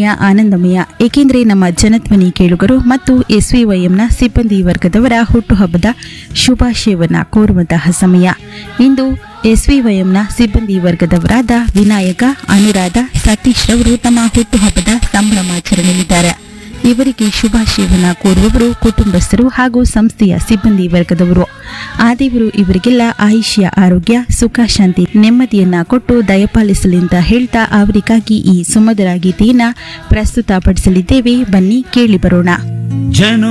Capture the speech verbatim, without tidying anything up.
ಆನಂದಮಯ, ಏಕೆಂದರೆ ನಮ್ಮ ಜನಧ್ವನಿ ಕೇಳುಗರು ಮತ್ತು ಎಸ್ವಿವೈಎಂನ ಸಿಬ್ಬಂದಿ ವರ್ಗದವರ ಹುಟ್ಟುಹಬ್ಬದ ಶುಭಾಶಯವನ್ನ ಕೋರುವಂತಹ ಸಮಯ. ಇಂದು ಎಸ್ವಿವೈಎಂನ ಸಿಬ್ಬಂದಿ ವರ್ಗದವರಾದ ವಿನಾಯಕ, ಅನುರಾಧ, ಸತೀಶ್ ರವರು ತಮ್ಮ ಹುಟ್ಟುಹಬ್ಬದ ಸಂಭ್ರಮಾಚರಣೆಯಲ್ಲಿದ್ದಾರೆ. ಇವರಿಗೆ ಶುಭಾಶಯವನ್ನ ಕೋರುವವರು ಕುಟುಂಬಸ್ಥರು ಹಾಗೂ ಸಂಸ್ಥೆಯ ಸಿಬ್ಬಂದಿ ವರ್ಗದವರು. ಆ ದೇವರು ಇವರಿಗೆಲ್ಲ ಆಯುಷ್ಯ, ಆರೋಗ್ಯ, ಸುಖ, ಶಾಂತಿ, ನೆಮ್ಮದಿಯನ್ನ ಕೊಟ್ಟು ದಯಪಾಲಿಸಲಿ ಅಂತ ಹೇಳ್ತಾ ಅವರಿಗಾಗಿ ಈ ಸುಮಧುರ ಗೀತೆಯನ್ನ ಪ್ರಸ್ತುತಪಡಿಸಲಿದ್ದೇವೆ. ಬನ್ನಿ ಕೇಳಿ ಬರೋಣ.